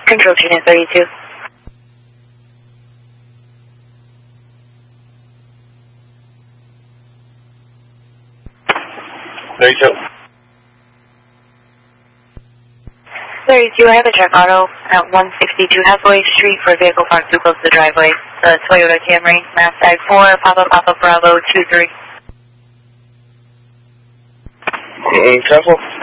Control Unit 32. 32. 32, I have a check auto at 162 Hathaway Street for a vehicle parked too close to the driveway. The Toyota Camry, Mass Tag 4, Papa Bravo 23. Cancel.